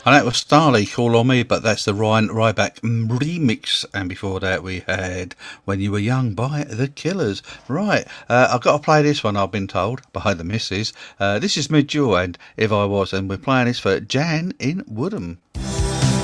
And that was Starley, Call on Me, but that's the Ryan Ryback remix. And before that, we had When You Were Young by The Killers. Right, I've got to play this one, I've been told, by the missus. This is Midge and If I Was, and we're playing this for Jan in Woodham.